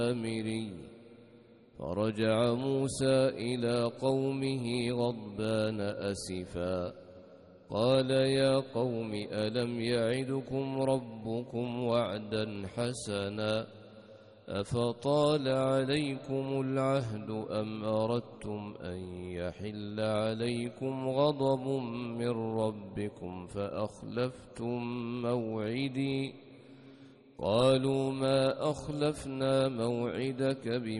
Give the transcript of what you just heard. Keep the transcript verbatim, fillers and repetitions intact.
السامري. فرجع موسى إلى قومه غضبان أسفا قال يا قوم ألم يعدكم ربكم وعدا حسنا أفطال عليكم العهد أم أردتم أن يحل عليكم غضب من ربكم فأخلفتم موعدي قالوا ما أخلفنا موعدك بما